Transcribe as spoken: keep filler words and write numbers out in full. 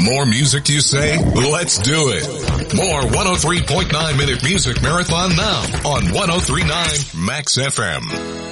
More music, you say? Let's do it. More one oh three point nine Minute Music Marathon now on one oh three point nine Max F M.